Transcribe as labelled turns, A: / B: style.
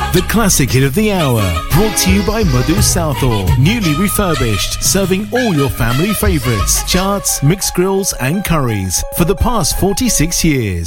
A: The classic hit of the hour, brought to you by Madhu Southall. Newly refurbished, serving all your family favourites, charts, mixed grills and curries for the past 46 years.